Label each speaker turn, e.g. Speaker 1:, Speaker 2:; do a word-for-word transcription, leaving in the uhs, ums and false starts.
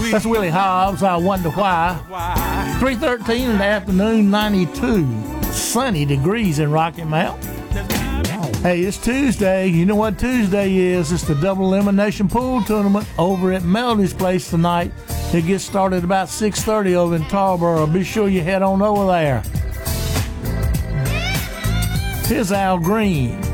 Speaker 1: That's Willie Hobbs, I Wonder Why. three thirteen in the afternoon, ninety-two sunny degrees in Rocky Mount. Hey, it's Tuesday. You know what Tuesday is? It's the double elimination pool tournament over at Melody's Place tonight. It gets started about six thirty over in Tarboro. Be sure you head on over there. Here's Al Green.